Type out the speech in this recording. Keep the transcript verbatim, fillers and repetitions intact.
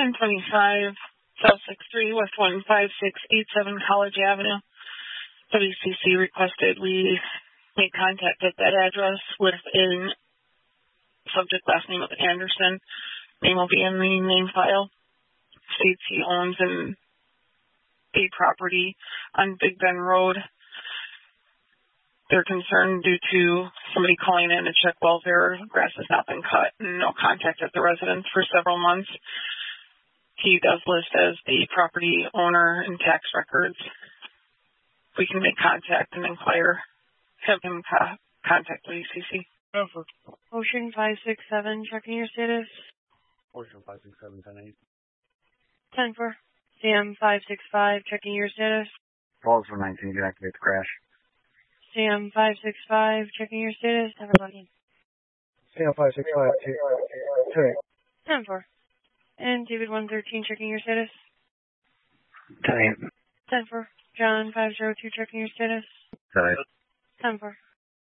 ten twenty-five South six three West one five six eight seven College Avenue. W C C requested we make contact at that address with a subject last name of Anderson. Name will be in the name file. States he owns an a property on Big Bend Road. They're concerned due to somebody calling in to check welfare. Grass has not been cut and no contact at the residence for several months. He does list as the property owner and tax records. We can make contact and inquire. Have him co- contact W C C. Over. Ocean five six seven, checking your status. Ocean five six seven, ten eight. ten four. Sam five six five, checking your status. Calls for nineteen, deactivate the crash. Sam five six five, checking your status. Have a button. Sam five six five, ten eight. ten four. And David one thirteen, checking your status. ten eight. ten four. John five zero two, checking your status. ten eight. ten four.